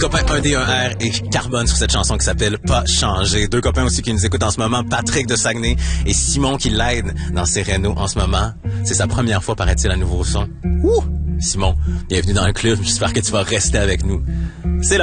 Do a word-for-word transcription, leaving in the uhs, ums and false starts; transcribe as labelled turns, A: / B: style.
A: copain un D un R et Carbone sur cette chanson qui s'appelle Pas changer. Deux copains aussi qui nous écoutent en ce moment, Patrick de Saguenay et Simon qui l'aide dans ses rénaux en ce moment. C'est sa première fois, paraît-il, à nouveau son. Ouh! Simon, bienvenue dans le club. J'espère que tu vas rester avec nous. C'est